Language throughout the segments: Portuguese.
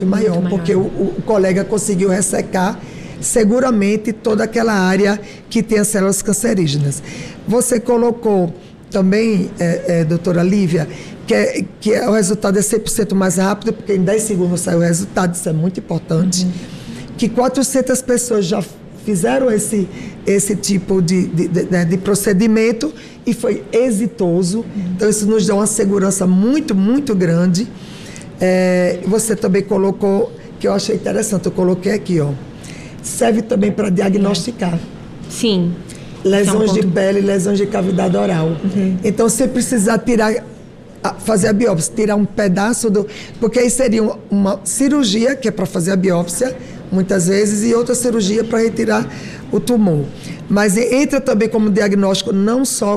maior, porque o colega conseguiu ressecar seguramente toda aquela área que tem as células cancerígenas. Você colocou também, doutora Lívia, que o resultado é 100% mais rápido, porque em 10 segundos sai o resultado, isso é muito importante, que 400 pessoas já fizeram esse tipo de procedimento e foi exitoso. Então, isso nos dá uma segurança muito, muito grande. Você também colocou, que eu achei interessante, eu coloquei aqui, ó, serve também para diagnosticar. Sim. Lesões de pele, lesões de cavidade oral. Então, se precisar fazer a biópsia, tirar um pedaço porque aí seria uma cirurgia, que é para fazer a biópsia, muitas vezes, e outra cirurgia para retirar o tumor. Mas entra também como diagnóstico, não só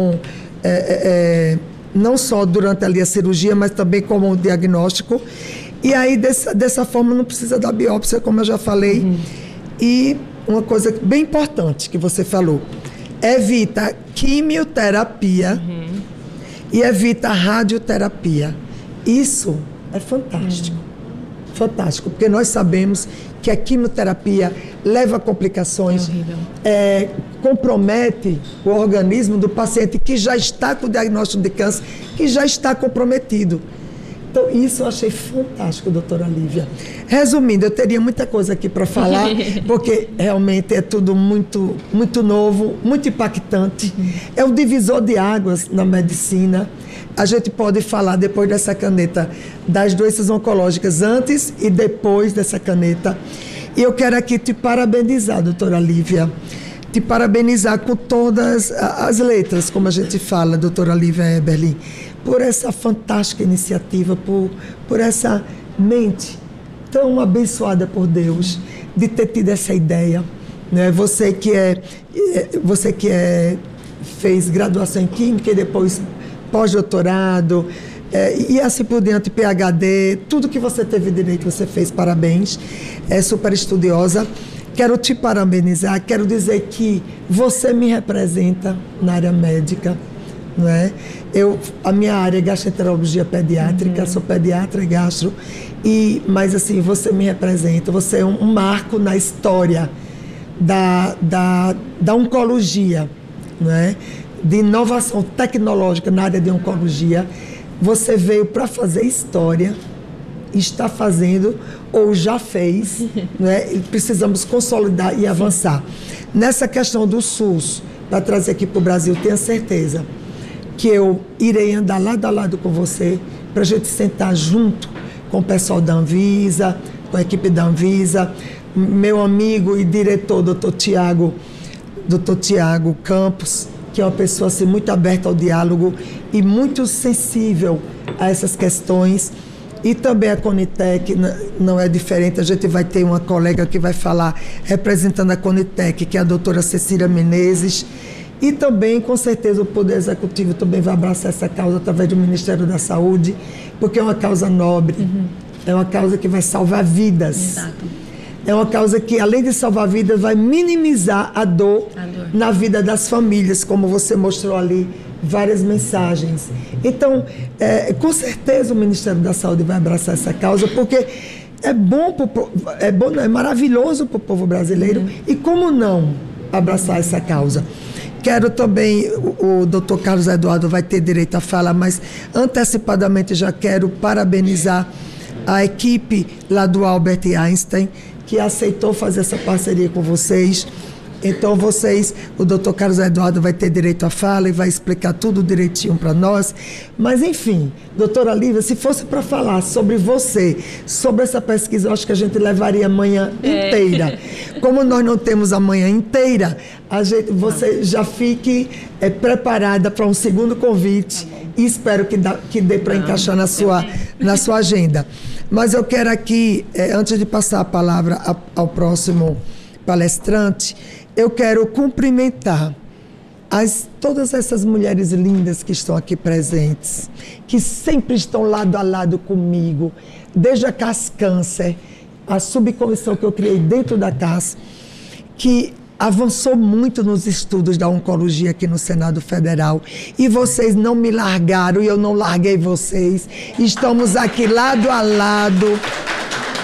não só durante ali a cirurgia, mas também como diagnóstico. E aí, dessa forma, não precisa da biópsia, como eu já falei. E uma coisa bem importante que você falou, evita quimioterapia e evita radioterapia. Isso é fantástico. Fantástico, porque nós sabemos que a quimioterapia leva a complicações, compromete o organismo do paciente que já está com o diagnóstico de câncer, que já está comprometido. Então, isso eu achei fantástico, doutora Lívia. Resumindo, eu teria muita coisa aqui para falar, porque realmente é tudo muito, muito novo, muito impactante. É um divisor de águas na medicina. A gente pode falar, depois dessa caneta, das doenças oncológicas antes e depois dessa caneta. E eu quero aqui te parabenizar, doutora Lívia. Te parabenizar com todas as letras, como a gente fala, doutora Lívia Eberlin, por essa fantástica iniciativa, por essa mente tão abençoada por Deus de ter tido essa ideia, né? Você que fez graduação em Química e depois pós-doutorado, e assim por diante, PhD, tudo que você teve direito, você fez, parabéns, é super estudiosa. Quero te parabenizar, quero dizer que você me representa na área médica, não é? A minha área é gastroenterologia pediátrica, sou pediatra e gastro, mas assim, você me representa, você é um marco na história da oncologia, não é? De inovação tecnológica na área de oncologia. Você veio para fazer história, está fazendo ou já fez, né? E precisamos consolidar e avançar. Nessa questão do SUS, para trazer aqui para o Brasil, tenha certeza que eu irei andar lado a lado com você, para a gente sentar junto com o pessoal da Anvisa, com a equipe da Anvisa, meu amigo e diretor, doutor Tiago Campos, que é uma pessoa assim, muito aberta ao diálogo e muito sensível a essas questões. E também a Conitec não é diferente, a gente vai ter uma colega que vai falar representando a Conitec, que é a doutora Cecília Menezes, e também, com certeza, o Poder Executivo também vai abraçar essa causa através do Ministério da Saúde, porque é uma causa nobre, é uma causa que vai salvar vidas. Exato. É uma causa que, além de salvar vidas, vai minimizar a dor na vida das famílias, como você mostrou ali, várias mensagens. Então, com certeza o Ministério da Saúde vai abraçar essa causa, porque é maravilhoso para o povo brasileiro, e como não abraçar essa causa? Quero também, o doutor Carlos Eduardo vai ter direito à fala, mas antecipadamente já quero parabenizar a equipe lá do Albert Einstein, que aceitou fazer essa parceria com vocês. Então, o doutor Carlos Eduardo vai ter direito à fala e vai explicar tudo direitinho para nós. Mas, enfim, doutora Lívia, se fosse para falar sobre você, sobre essa pesquisa, eu acho que a gente levaria a manhã inteira. Como nós não temos a manhã inteira, você já fique preparada para um segundo convite e espero que dê para encaixar na sua agenda. Mas eu quero aqui, antes de passar a palavra ao próximo palestrante, eu quero cumprimentar todas essas mulheres lindas que estão aqui presentes, que sempre estão lado a lado comigo, desde a CAS Câncer, a subcomissão que eu criei dentro da CAS, que avançou muito nos estudos da oncologia aqui no Senado Federal. E vocês não me largaram e eu não larguei vocês. Estamos aqui lado a lado.